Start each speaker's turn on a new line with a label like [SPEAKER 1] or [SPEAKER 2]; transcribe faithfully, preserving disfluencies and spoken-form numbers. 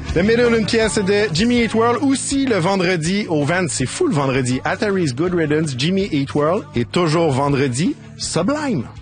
[SPEAKER 1] The Middle, une pièce de Jimmy Eat World, aussi le vendredi au Vans. C'est fou le vendredi. Ataris Good Riddance, Jimmy Eat World, et toujours vendredi, Sublime.